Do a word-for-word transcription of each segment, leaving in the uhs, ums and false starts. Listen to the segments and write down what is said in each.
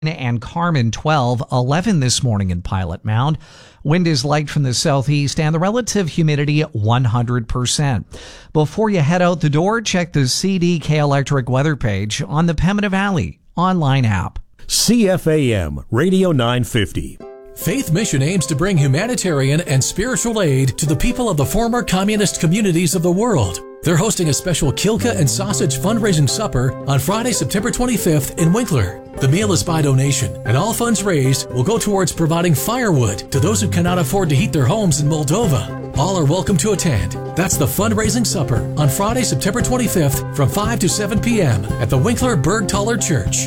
And Carmen twelve, eleven this morning in Pilot Mound. Wind is light from the southeast and the relative humidity one hundred percent. Before you head out the door, check the C D K Electric weather page on the Pembina Valley online app. C F A M Radio nine fifty. Faith Mission aims to bring humanitarian and spiritual aid to the people of the former communist communities of the world. They're hosting a special Kilka and Sausage fundraising supper on Friday, September twenty-fifth in Winkler. The meal is by donation, and all funds raised will go towards providing firewood to those who cannot afford to heat their homes in Moldova. All are welcome to attend. That's the fundraising supper on Friday, September twenty-fifth from five to seven p.m. at the Winkler Bergtaler Church.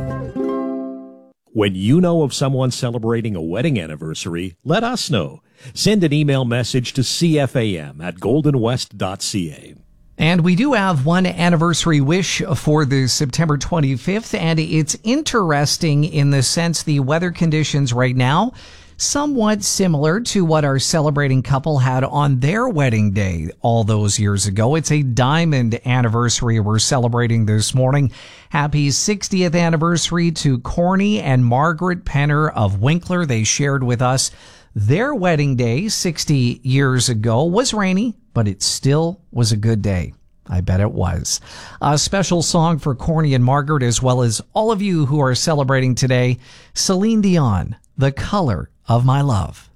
When you know of someone celebrating a wedding anniversary, let us know. Send an email message to c f a m at golden west dot c a. And we do have one anniversary wish for the September twenty-fifth, and it's interesting in the sense the weather conditions right now somewhat similar to what our celebrating couple had on their wedding day all those years ago. It's a diamond anniversary we're celebrating this morning. Happy sixtieth anniversary to Corny and Margaret Penner of Winkler. They shared with us their wedding day sixty years ago was rainy, but it still was a good day. I bet it was. A special song for Corny and Margaret, as well as all of you who are celebrating today. Celine Dion, The Color of My Love.